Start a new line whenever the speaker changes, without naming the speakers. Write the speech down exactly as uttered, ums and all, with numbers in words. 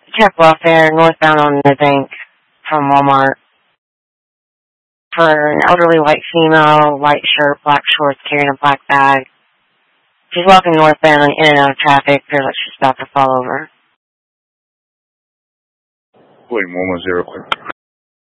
Check welfare, northbound on the bank from Walmart. For an elderly white female, white shirt, black shorts, carrying a black bag. She's walking northbound in and out of traffic. Appears like she's about to fall over.
William one one zero, clear.